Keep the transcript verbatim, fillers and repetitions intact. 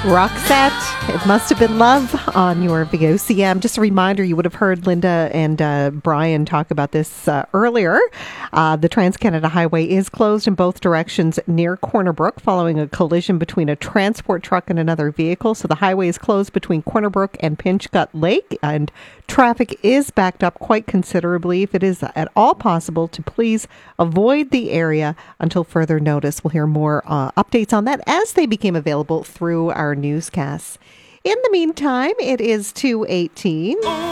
Roxette, it must have been love on your V O C M. Just a reminder, you would have heard Linda and uh, Brian talk about this uh, earlier. Uh, the Trans-Canada Highway is closed in both directions near Corner Brook following a collision between a transport truck and another vehicle. So the highway is closed between Corner Brook and Pinchgut Lake, and traffic is backed up quite considerably. If it is at all possible to please avoid the area until further notice. We'll hear more uh, updates on that as they became available through our newscasts. In the meantime, it is two eighteen.